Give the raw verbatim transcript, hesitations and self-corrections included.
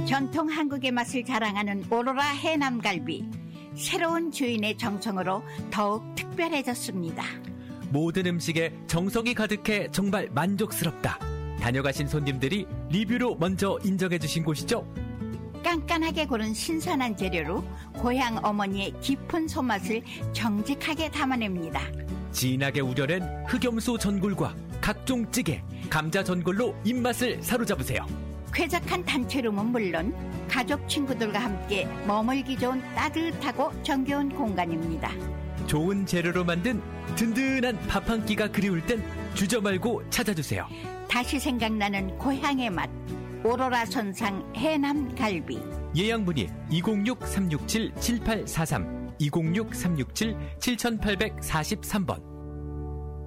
전통 한국의 맛을 자랑하는 오로라 해남갈비. 새로운 주인의 정성으로 더욱 특별해졌습니다. 모든 음식에 정성이 가득해 정말 만족스럽다. 다녀가신 손님들이 리뷰로 먼저 인정해 주신 곳이죠. 깐깐하게 고른 신선한 재료로 고향 어머니의 깊은 손맛을 정직하게 담아냅니다. 진하게 우려낸 흑염소 전골과 각종 찌개, 감자 전골로 입맛을 사로잡으세요. 쾌적한 단체룸은 물론 가족 친구들과 함께 머물기 좋은 따뜻하고 정겨운 공간입니다. 좋은 재료로 만든 든든한 밥 한 끼가 그리울 땐 주저 말고 찾아주세요. 다시 생각나는 고향의 맛, 오로라 선상 해남갈비. 예약 문의 이공육 삼육칠 칠팔사삼 이공육 삼육칠 칠팔사삼 번.